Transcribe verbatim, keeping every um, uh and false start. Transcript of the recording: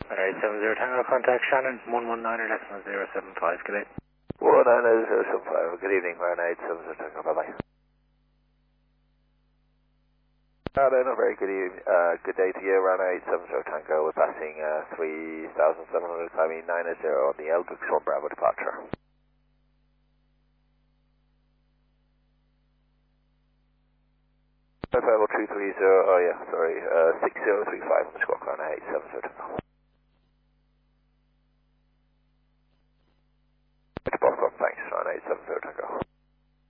Alright, seven zero Tango, contact Shannon, one one nine or decimal zero seven five, good day. one nine zero seven five, good evening, Ryan eight seven zero Tango, bye bye. Shannon, a very good evening, uh, good day to you, Ryan eight seven zero Tango, we're passing uh, three thousand seven hundred climbing nine zero on the Elgwick Storm Bravo departure. five five two three zero, oh yeah, sorry, uh, six zero three five on the squawk, Ryan eight seven zero Tango.